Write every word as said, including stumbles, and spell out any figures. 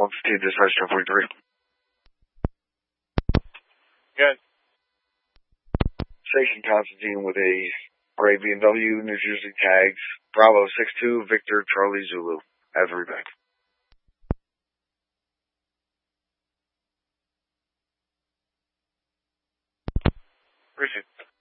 fifteen, dispatch ten forty-three. Good. Station Constantine with a gray B M W, New Jersey tags, Bravo six two, Victor Charlie Zulu. As a reback. Appreciate it.